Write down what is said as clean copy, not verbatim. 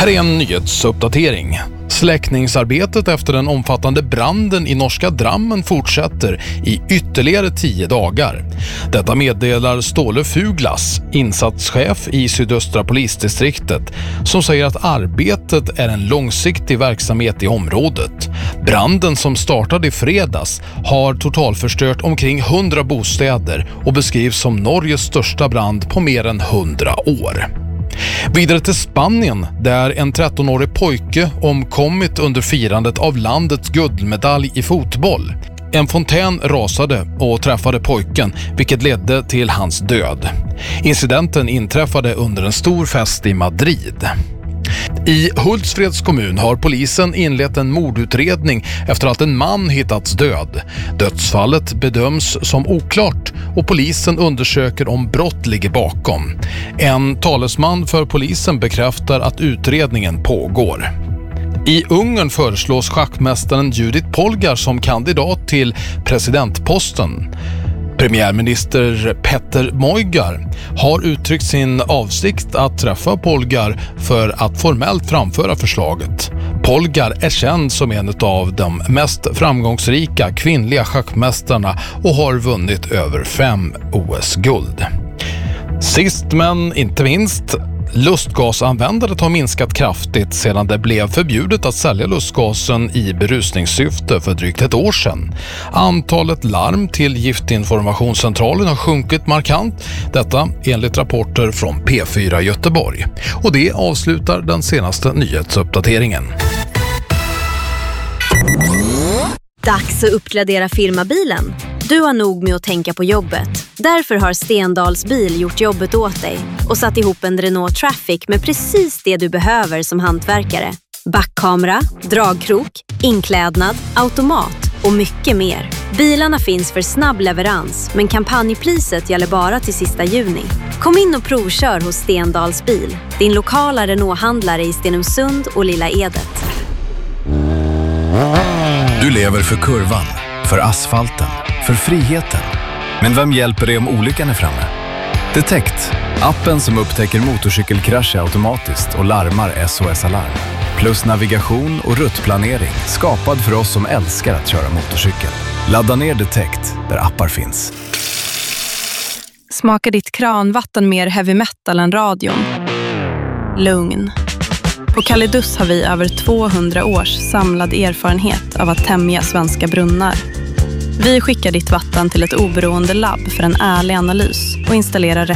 Här är en nyhetsuppdatering. Släckningsarbetet efter den omfattande branden i norska Drammen fortsätter i ytterligare 10 dagar. Detta meddelar Ståle Fuglas, insatschef i sydöstra polisdistriktet, som säger att arbetet är en långsiktig verksamhet i området. Branden som startade i fredags har totalförstört omkring 100 bostäder och beskrivs som Norges största brand på mer än 100 år. Vidare till Spanien, där en 13-årig pojke omkommit under firandet av landets guldmedalj i fotboll. En fontän rasade och träffade pojken, vilket ledde till hans död. Incidenten inträffade under en stor fest i Madrid. I Hultsfreds kommun har polisen inlett en mordutredning efter att en man hittats död. Dödsfallet bedöms som oklart och polisen undersöker om brott ligger bakom. En talesman för polisen bekräftar att utredningen pågår. I Ungern föreslås schackmästaren Judith Polgar som kandidat till presidentposten. Premiärminister Peter Mojgar har uttryckt sin avsikt att träffa Polgar för att formellt framföra förslaget. Polgar är känd som en av de mest framgångsrika kvinnliga schackmästarna och har vunnit över 5 OS-guld. Sist men inte minst, lustgasanvändandet har minskat kraftigt sedan det blev förbjudet att sälja lustgasen i berusningssyfte för drygt ett år sedan. Antalet larm till Giftinformationscentralen har sjunkit markant, detta enligt rapporter från P4 Göteborg. Och det avslutar den senaste nyhetsuppdateringen. Dags att uppgradera firmabilen. Du har nog med att tänka på jobbet. Därför har Stendals bil gjort jobbet åt dig och satt ihop en Renault Traffic med precis det du behöver som hantverkare. Backkamera, dragkrok, inklädnad, automat och mycket mer. Bilarna finns för snabb leverans, men kampanjpriset gäller bara till sista juni. Kom in och provkör hos Stendals bil, din lokala Renault-handlare i Stenungsund och Lilla Edet. Du lever för kurvan, för asfalten, för friheten. Men vem hjälper dig om olyckan är framme? Detect, appen som upptäcker motorcykelkrascher automatiskt och larmar SOS-alarm. Plus navigation och ruttplanering, skapad för oss som älskar att köra motorcykel. Ladda ner Detect där appar finns. Smakar ditt kranvatten mer heavy metal än radion? Lugn. På Kalidus har vi över 200 års samlad erfarenhet av att tämja svenska brunnar. Vi skickar ditt vatten till ett oberoende labb för en ärlig analys och installerar rätt